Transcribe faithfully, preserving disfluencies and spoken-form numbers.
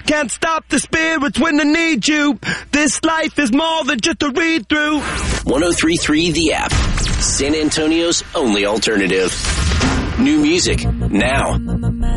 Can't stop the spirits when they need you. This life is more than just a read-through. one oh three point three The App. San Antonio's only alternative. New music now.